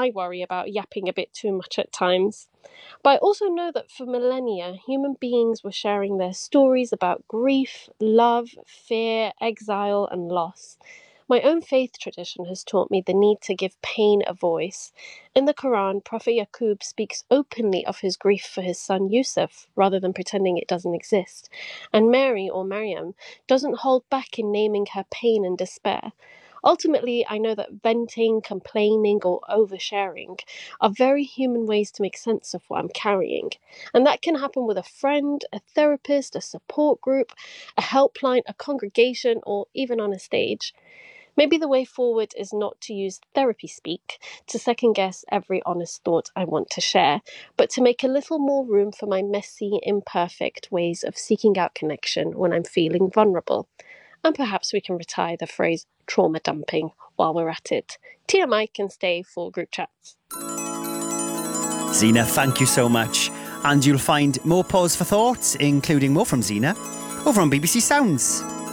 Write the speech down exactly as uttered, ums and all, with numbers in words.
I worry about yapping a bit too much at times. But I also know that for millennia, human beings were sharing their stories about grief, love, fear, exile, and loss. My own faith tradition has taught me the need to give pain a voice. In the Quran, Prophet Yaqub speaks openly of his grief for his son Yusuf, rather than pretending it doesn't exist. And Mary, or Maryam, doesn't hold back in naming her pain and despair. Ultimately, I know that venting, complaining, or oversharing are very human ways to make sense of what I'm carrying. And that can happen with a friend, a therapist, a support group, a helpline, a congregation, or even on a stage. Maybe the way forward is not to use therapy speak to second guess every honest thought I want to share, but to make a little more room for my messy, imperfect ways of seeking out connection when I'm feeling vulnerable. And perhaps we can retire the phrase trauma dumping while we're at it. T M I can stay for group chats. Zena, thank you so much. And you'll find more Pause for Thought, including more from Zena, over on B B C Sounds.